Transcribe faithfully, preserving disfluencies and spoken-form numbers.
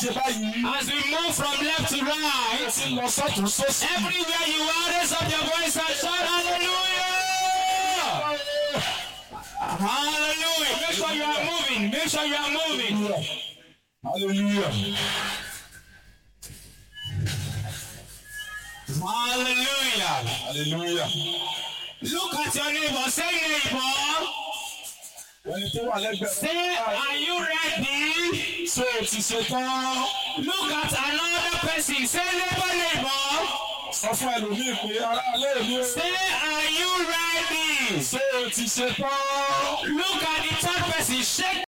As we move from left to right, everywhere you are, raise up your voice and shout hallelujah! Hallelujah! Make sure you are moving. Make sure you are moving. Hallelujah. Hallelujah. Hallelujah. Look at your neighbor. Say neighbor. Say, are you ready? So it is a time. Look at another person. Say neighbor, neighbor. Say, are you ready? So it is a time. Look at the third person. Shake